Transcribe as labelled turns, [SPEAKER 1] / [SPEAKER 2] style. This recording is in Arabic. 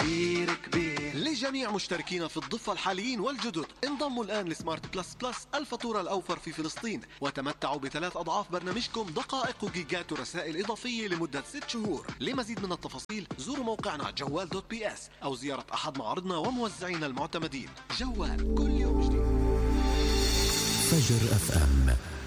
[SPEAKER 1] كبير كبير. لجميع مشتركين في الضفة الحاليين والجدد، انضموا الآن لسمارت بلس بلس، الفاتورة الأوفر في فلسطين، وتمتعوا ب3 أضعاف برنامجكم دقائق وجيجات ورسائل إضافية لمدة 6 شهور. لمزيد من التفاصيل زوروا موقعنا جوال.بي اس أو زيارة أحد معارضنا وموزعينا المعتمدين. جوال، كل يوم جديد.
[SPEAKER 2] فجر FM.